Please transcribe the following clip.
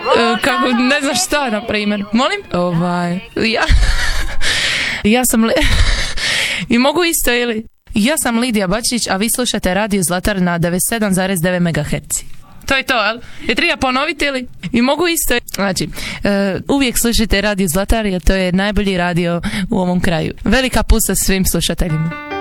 kako, ne znaš šta, na primjer. Molim? Ja sam... I mogu isto, ili? Ja sam Lidija Bačić, a vi slušate Radio Zlatar na 97,9 MHz. To je to, jel? Je treba ponoviti, ili? I mogu isto... Znači, uvijek slušajte Radio Zlatar, jer to je najbolji radio u ovom kraju. Velika pusa svim slušateljima.